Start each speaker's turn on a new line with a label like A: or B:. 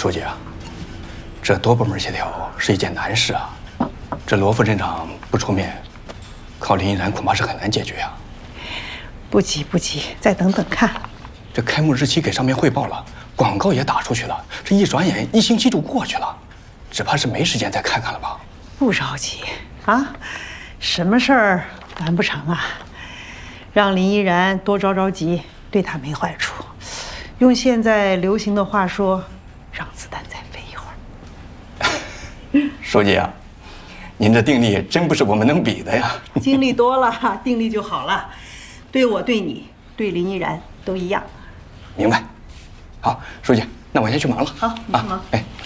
A: 书记啊，这多部门协调是一件难事啊。这罗副镇长不出面，靠林依然恐怕是很难解决啊。
B: 不急不急，再等等看。
A: 这开幕日期给上面汇报了，广告也打出去了，这一转眼1星期就过去了，只怕是没时间再看看了吧？
B: 不着急啊，什么事儿完不成啊？让林依然多着着急，对他没坏处。用现在流行的话说，让子弹再飞一会儿。
A: 书记啊，您这定力真不是我们能比的呀。
B: 经历多了，定力就好了。对我、对你、对林依然都一样。
A: 明白。好，书记，那我先去忙了。
B: 好，你去忙。
A: 哎。